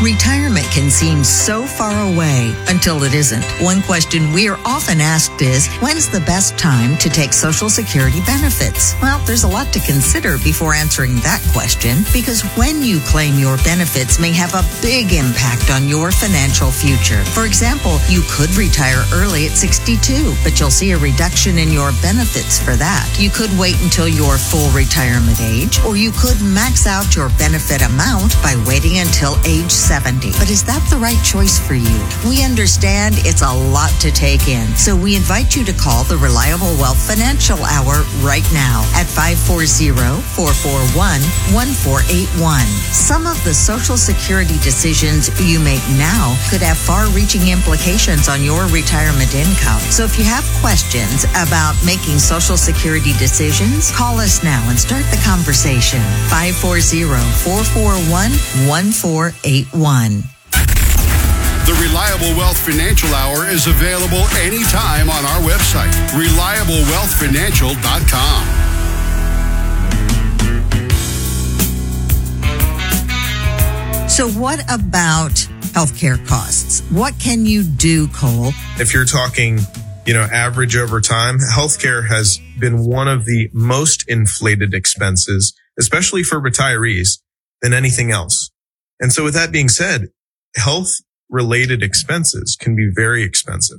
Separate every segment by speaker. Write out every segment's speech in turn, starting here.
Speaker 1: Retirement can seem so far away until it isn't. One question we are often asked is, when's the best time to take Social Security benefits? Well, there's a lot to consider before answering that question, because when you claim your benefits may have a big impact on your financial future. For example, you could retire early at 62, but you'll see a reduction in your benefits for that. You could wait until your full retirement age, or you could max out your benefit amount by waiting until age 70. But is that the right choice for you? We understand it's a lot to take in, so we invite you to call the Reliable Wealth Financial Hour right now at 540-441-1481. Some of the Social Security decisions you make now could have far-reaching implications on your retirement income. So if you have questions about making Social Security decisions, call us now and start the conversation. 540-441-1481.
Speaker 2: The Reliable Wealth Financial Hour is available anytime on our website, ReliableWealthFinancial.com.
Speaker 1: So what about healthcare costs? What can you do, Cole?
Speaker 3: If you're talking, average over time, healthcare has been one of the most inflated expenses, especially for retirees, than anything else. And so with that being said, health-related expenses can be very expensive.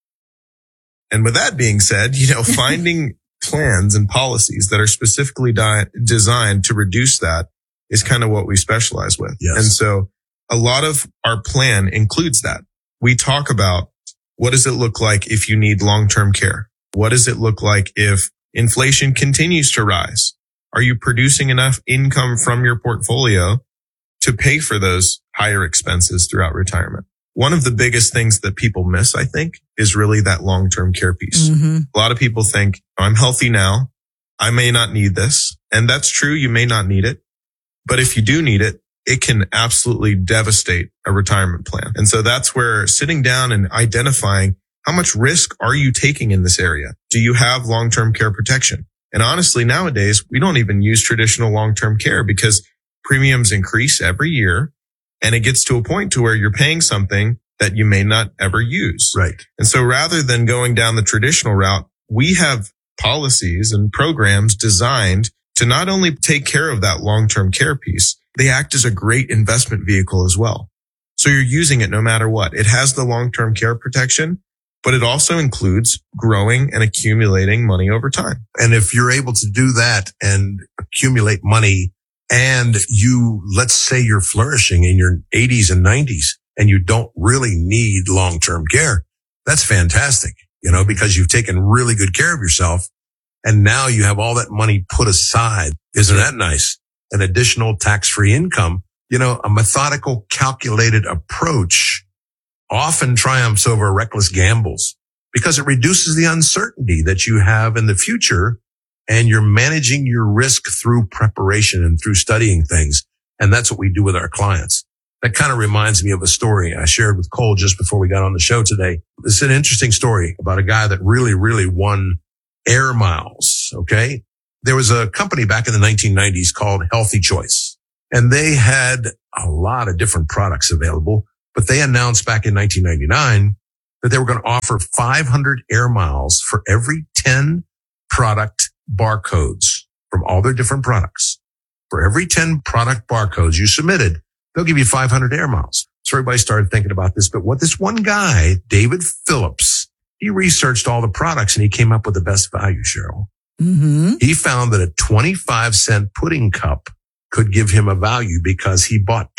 Speaker 3: And with that being said, finding plans and policies that are specifically designed to reduce that is kind of what we specialize with.
Speaker 4: Yes.
Speaker 3: And so a lot of our plan includes that. We talk about, what does it look like if you need long-term care? What does it look like if inflation continues to rise? Are you producing enough income from your portfolio to pay for those higher expenses throughout retirement? One of the biggest things that people miss, I think, is really that long-term care piece.
Speaker 1: Mm-hmm.
Speaker 3: A lot of people think, I'm healthy now, I may not need this. And that's true, you may not need it. But if you do need it, it can absolutely devastate a retirement plan. And so that's where sitting down and identifying, how much risk are you taking in this area? Do you have long-term care protection? And honestly, nowadays, we don't even use traditional long-term care because premiums increase every year, and it gets to a point to where you're paying something that you may not ever use.
Speaker 4: Right.
Speaker 3: And so rather than going down the traditional route, we have policies and programs designed to not only take care of that long-term care piece, they act as a great investment vehicle as well. So you're using it no matter what. It has the long-term care protection, but it also includes growing and accumulating money over time.
Speaker 4: And if you're able to do that and accumulate money, and let's say you're flourishing in your 80s and 90s and you don't really need long-term care, that's fantastic, because you've taken really good care of yourself. And now you have all that money put aside. Isn't that nice? An additional tax-free income. A methodical, calculated approach often triumphs over reckless gambles because it reduces the uncertainty that you have in the future, and you're managing your risk through preparation and through studying things. And that's what we do with our clients. That kind of reminds me of a story I shared with Cole just before we got on the show today. This is an interesting story about a guy that really, really won air miles. Okay. There was a company back in the 1990s called Healthy Choice, and they had a lot of different products available, but they announced back in 1999 that they were going to offer 500 air miles for every 10 product barcodes from all their different products. For every 10 product barcodes you submitted, they'll give you 500 air miles. So everybody started thinking about this, but what this one guy, David Phillips, he researched all the products and he came up with the best value, Cheryl.
Speaker 1: Mm-hmm.
Speaker 4: He found that a 25-cent pudding cup could give him a value because he bought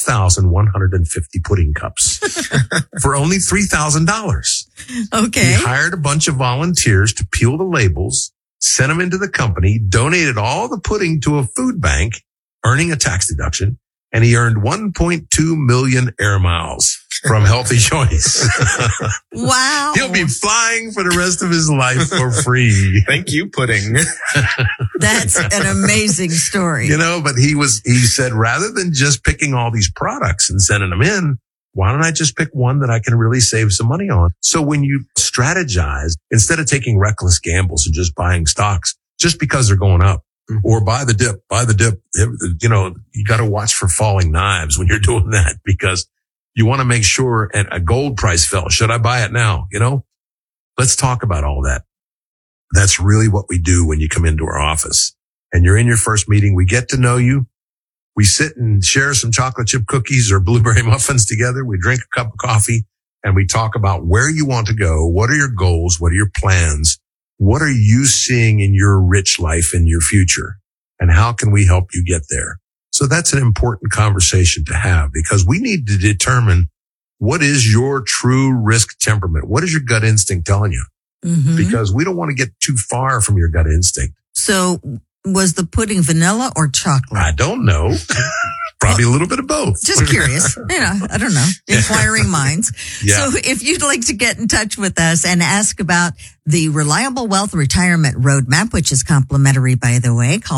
Speaker 4: 12,150 pudding cups for only $3,000.
Speaker 1: Okay.
Speaker 4: He hired a bunch of volunteers to peel the labels, sent them into the company, donated all the pudding to a food bank, earning a tax deduction, and he earned 1.2 million air miles from Healthy Choice.
Speaker 1: Wow.
Speaker 4: He'll be flying for the rest of his life for free.
Speaker 3: Thank you, pudding.
Speaker 1: That's an amazing story.
Speaker 4: But he said, rather than just picking all these products and sending them in, why don't I just pick one that I can really save some money on? So when you strategize, instead of taking reckless gambles and just buying stocks just because they're going up, or buy the dip. You know, you got to watch for falling knives when you're doing that, because you want to make sure. And a gold price fell. Should I buy it now? You know, let's talk about all that. That's really what we do when you come into our office and you're in your first meeting. We get to know you. We sit and share some chocolate chip cookies or blueberry muffins together. We drink a cup of coffee and we talk about where you want to go. What are your goals? What are your plans? What are you seeing in your rich life in your future? And how can we help you get there? So that's an important conversation to have, because we need to determine what is your true risk temperament. What is your gut instinct telling you? Mm-hmm. Because we don't want to get too far from your gut instinct.
Speaker 1: So was the pudding vanilla or chocolate?
Speaker 4: I don't know. Probably a little bit of both.
Speaker 1: Just curious. I don't know. Inquiring minds.
Speaker 4: Yeah.
Speaker 1: So if you'd like to get in touch with us and ask about the Reliable Wealth Retirement Roadmap, which is complimentary, by the way, call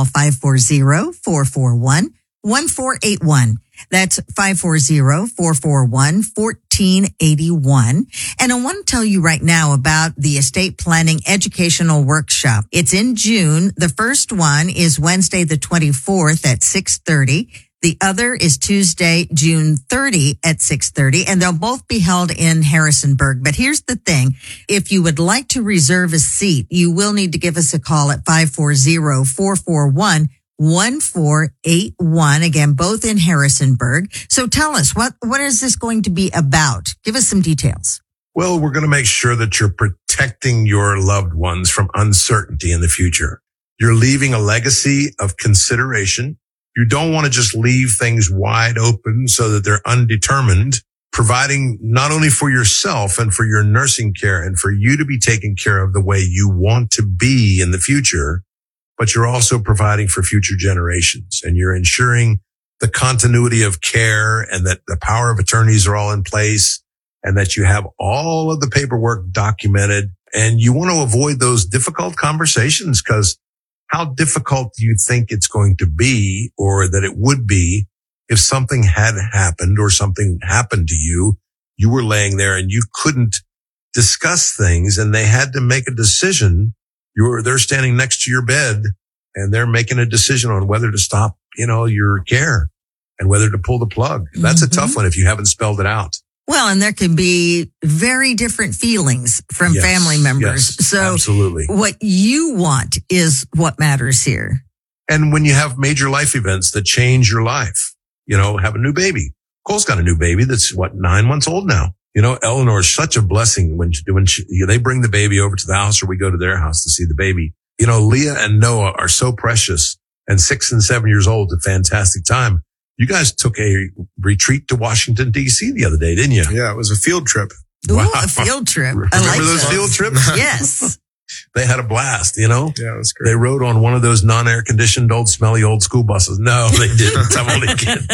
Speaker 1: 540-441-1481. That's 540-441-1481. And I want to tell you right now about the estate planning educational workshop. It's in June. The first one is Wednesday, the 24th at 6:30. The other is Tuesday, June 30 at 6:30, and they'll both be held in Harrisonburg. But here's the thing. If you would like to reserve a seat, you will need to give us a call at 540-441-1481. Again, both in Harrisonburg. So tell us, what is this going to be about? Give us some details.
Speaker 4: Well, we're going to make sure that you're protecting your loved ones from uncertainty in the future. You're leaving a legacy of consideration. You don't want to just leave things wide open so that they're undetermined, providing not only for yourself and for your nursing care and for you to be taken care of the way you want to be in the future, but you're also providing for future generations, and you're ensuring the continuity of care and that the power of attorneys are all in place and that you have all of the paperwork documented. And you want to avoid those difficult conversations, because how difficult do you think it's going to be, or that it would be, if something had happened or something happened to you? You were laying there and you couldn't discuss things, and they had to make a decision. They're standing next to your bed and they're making a decision on whether to stop, your care and whether to pull the plug. That's a tough one if you haven't spelled it out.
Speaker 1: Well, and there can be very different feelings from family members.
Speaker 4: Yes,
Speaker 1: so
Speaker 4: absolutely.
Speaker 1: What you want is what matters here.
Speaker 4: And when you have major life events that change your life, have a new baby. Cole's got a new baby that's 9 months old now. Eleanor is such a blessing when they bring the baby over to the house, or we go to their house to see the baby. Leah and Noah are so precious, and 6 and 7 years old, a fantastic time. You guys took a retreat to Washington, D.C. the other day, didn't you?
Speaker 3: Yeah, it was a field trip.
Speaker 1: Ooh, a field trip.
Speaker 4: Remember those field trips?
Speaker 1: Yes.
Speaker 4: They had a blast,
Speaker 3: Yeah, it was great.
Speaker 4: They rode on one of those non-air conditioned, smelly old school buses. No, they didn't. I'm only kidding.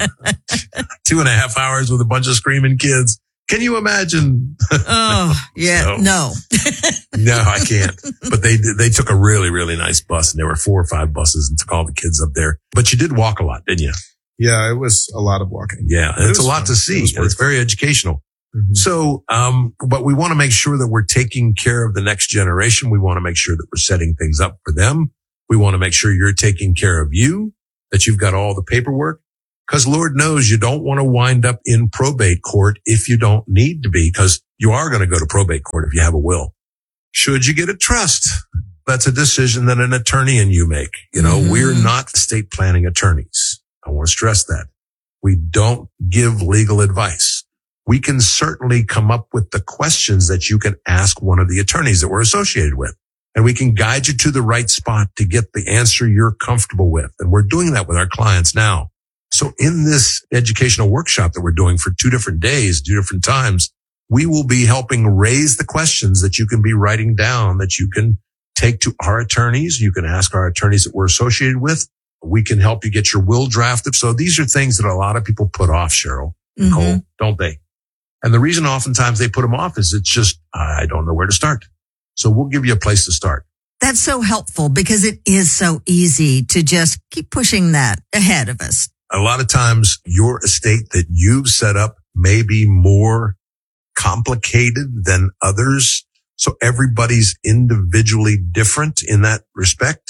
Speaker 4: 2.5 hours with a bunch of screaming kids. Can you imagine?
Speaker 1: Oh, yeah. No.
Speaker 4: No, I can't. But they took a really, really nice bus, and there were 4 or 5 buses, and took all the kids up there. But you did walk a lot, didn't you?
Speaker 3: Yeah, it was a lot of walking.
Speaker 4: Yeah, and it's a lot to see. It's very educational. Mm-hmm. So, but we want to make sure that we're taking care of the next generation. We want to make sure that we're setting things up for them. We want to make sure you're taking care of you, that you've got all the paperwork. Because Lord knows you don't want to wind up in probate court if you don't need to be, because you are going to go to probate court if you have a will. Should you get a trust? That's a decision that an attorney and you make. We're not estate planning attorneys. I want to stress that. We don't give legal advice. We can certainly come up with the questions that you can ask one of the attorneys that we're associated with. And we can guide you to the right spot to get the answer you're comfortable with. And we're doing that with our clients now. So in this educational workshop that we're doing for 2 different days, 2 different times, we will be helping raise the questions that you can be writing down, that you can take to our attorneys. You can ask our attorneys that we're associated with. We can help you get your will drafted. So these are things that a lot of people put off, Cheryl, Nicole, don't they? And the reason oftentimes they put them off is it's just, I don't know where to start. So we'll give you a place to start.
Speaker 1: That's so helpful, because it is so easy to just keep pushing that ahead of us.
Speaker 4: A lot of times your estate that you've set up may be more complicated than others. So everybody's individually different in that respect.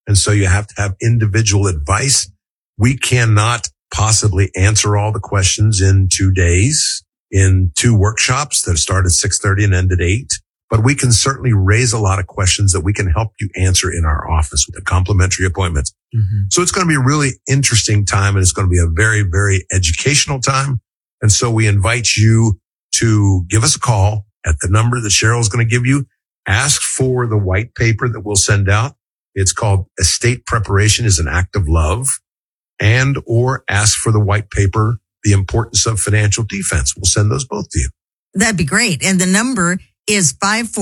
Speaker 4: And so you have to have individual advice. We cannot possibly answer all the questions in 2 days, in 2 workshops that start at 6:30 and end at 8. But we can certainly raise a lot of questions that we can help you answer in our office with the complimentary appointments. Mm-hmm. So it's going to be a really interesting time, and it's going to be a very, very educational time. And so we invite you to give us a call at the number that Cheryl is going to give you. Ask for the white paper that we'll send out. It's called Estate Preparation is an Act of Love, and or ask for the white paper, The Importance of Financial Defense. We'll send those both to you.
Speaker 1: That'd be great. And the number is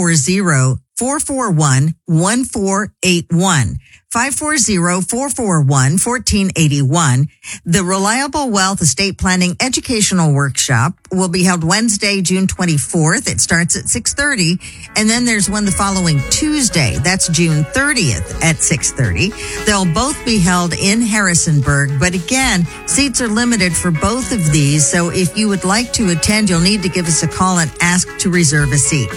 Speaker 1: 540-441-1481. 540-441-1481. The Reliable Wealth Estate Planning Educational Workshop will be held Wednesday, June 24th. It starts at 6:30. And then there's one the following Tuesday. That's June 30th at 6:30. They'll both be held in Harrisonburg. But again, seats are limited for both of these. So if you would like to attend, you'll need to give us a call and ask to reserve a seat.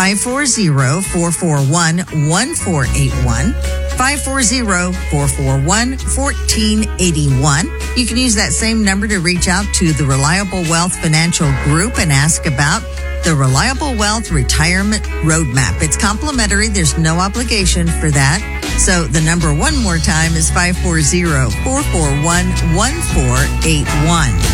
Speaker 1: 540-441-1481. 540-441-1481. You can use that same number to reach out to the Reliable Wealth Financial Group and ask about the Reliable Wealth Retirement Roadmap. It's complimentary. There's no obligation for that. So the number one more time is 540-441-1481.